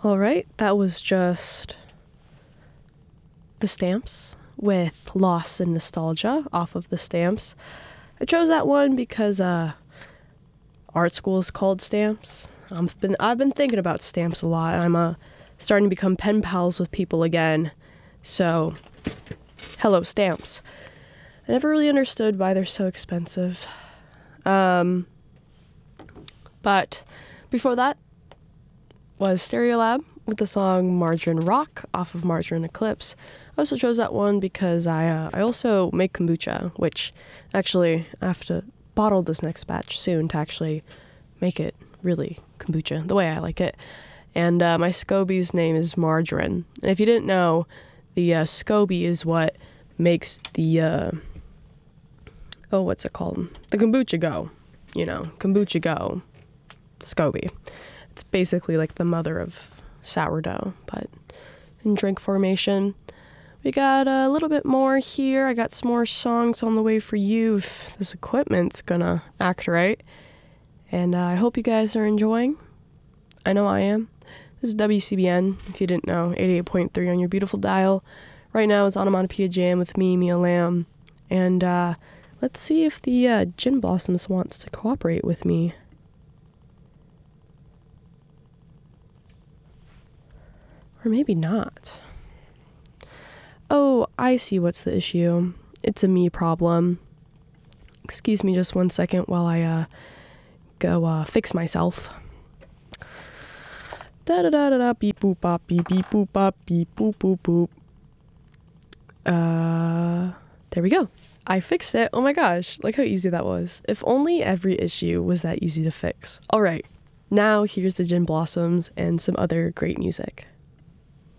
All right, that was just The Stamps with Loss and Nostalgia off of The Stamps. I chose that one because art school is called Stamps. I've been thinking about stamps a lot. I'm starting to become pen pals with people again. So, hello, stamps. I never really understood why they're so expensive. But before that was Stereolab with the song Margarine Rock off of Margarine Eclipse. I also chose that one because I also make kombucha, which actually I have to bottle this next batch soon to actually make it really kombucha, the way I like it. And my SCOBY's name is Margarine. And if you didn't know, the SCOBY is what makes the, what's it called? The kombucha go. You know, kombucha go. SCOBY. It's basically like the mother of sourdough, but in drink formation. We got a little bit more here. I got some more songs on the way for you if this equipment's gonna act right. And I hope you guys are enjoying. I know I am. This is WCBN, if you didn't know, 88.3 on your beautiful dial. Right now it's Onomatopoeia Jam with me, Mia Lamb. And let's see if the Gin Blossoms wants to cooperate with me. Or maybe not. Oh, I see what's the issue. It's a me problem. Excuse me just 1 second while I go fix myself. Da da da da da beep boop bop beep beep boop bop beep boop boop boop. There we go. I fixed it. Oh my gosh, look how easy that was. If only every issue was that easy to fix. All right, now here's the Gin Blossoms and some other great music.